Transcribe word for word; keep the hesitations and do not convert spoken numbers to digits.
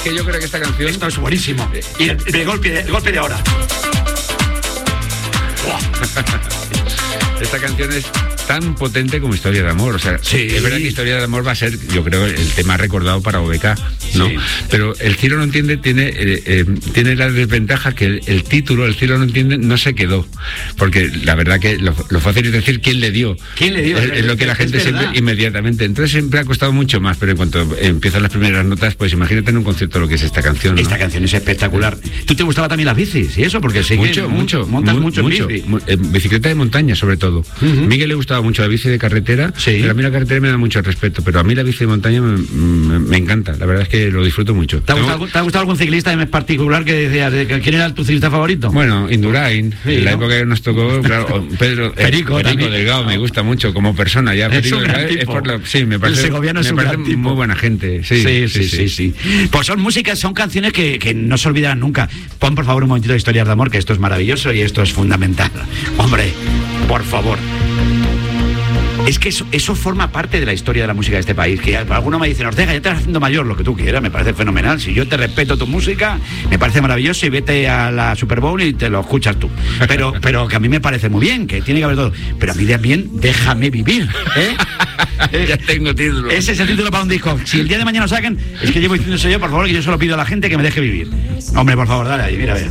que yo creo que esta canción... Esto es buenísimo. Y el, el, golpe, el golpe de ahora. Esta canción es tan potente como Historia de Amor. O sea, sí. Es verdad que Historia de Amor va a ser, yo creo, el tema recordado para O B K, ¿no? Sí. Pero El Cielo no entiende tiene eh, eh, tiene la desventaja que el, el título, El Cielo no entiende, no se quedó. Porque la verdad que lo, lo fácil es decir quién le dio. ¿Quién le dio? Es, es lo que la gente siempre inmediatamente. Entonces siempre ha costado mucho más, pero en cuanto empiezan las primeras notas, pues imagínate en un concierto lo que es esta canción, ¿no? Esta canción es espectacular. ¿Tú te gustaba también las bicis y eso? Porque sí mucho, que mucho. Montas mu- mucho, mucho. bici. En bicicleta de montaña, sobre todo. Uh-huh. A Miguel le gustaba mucho la bici de carretera, sí. Pero a mí la carretera me da mucho respeto, pero a mí la bici de montaña me, me, me encanta, la verdad es que lo disfruto mucho. ¿Te ha, gustado, ¿Te ha gustado algún ciclista en particular que decías, quién era tu ciclista favorito? Bueno, Indurain, sí, en la ¿no? época que nos tocó, claro, Pedro Perico, eh, Perico Delgado me gusta mucho como persona, ya Perico es Delgado, es por la, sí, me parece, el segoviano es me un parece gran tipo. Muy buena gente, sí sí, sí sí, sí, sí, sí, sí. Pues son músicas, son canciones que, que no se olvidarán nunca. Pon por favor un momentito de Historias de Amor, que esto es maravilloso y esto es fundamental. Hombre, por favor. Es que eso, eso forma parte de la historia de la música de este país. Que alguno me dice, Ortega, ya te estás haciendo mayor, lo que tú quieras, me parece fenomenal. Si yo te respeto tu música, me parece maravilloso y vete a la Super Bowl y te lo escuchas tú. Pero, pero que a mí me parece muy bien, que tiene que haber todo. Pero a mí también, déjame vivir, ¿eh? Ya tengo título. Ese es el título para un disco. Si el día de mañana lo sacan, es que llevo diciendo eso yo, por favor, que yo solo pido a la gente que me deje vivir. Hombre, por favor, dale ahí, mira, a ver.